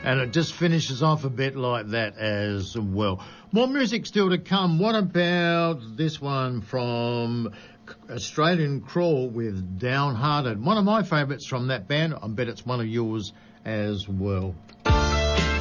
And it just finishes off a bit like that as well. More music still to come. What about this one from Australian Crawl with Downhearted? One of my favourites from that band. I bet it's one of yours as well.